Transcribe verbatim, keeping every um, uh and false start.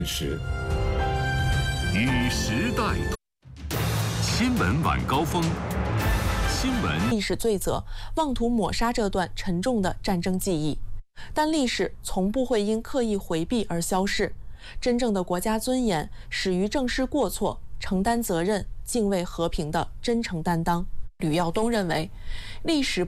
时， 与时代新闻晚高峰，新闻历史罪责，妄图抹杀这段沉重的战争记忆。但历史从不会因刻意回避而消逝。真正的国家尊严始于正视过错、承担责任、敬畏和平的真诚担当。吕耀东认为，历史